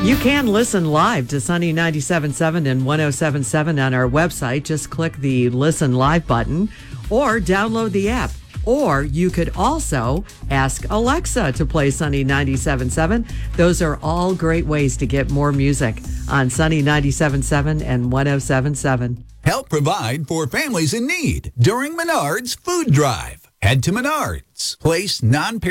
You can listen live to Sunny 97.7 and 107.7 on our website. Just click the Listen Live button or download the app. Or you could also ask Alexa to play Sunny 97.7. Those are all great ways to get more music on Sunny 97.7 and 107.7. Help provide for families in need during Menards Food Drive. Head to Menards. Place non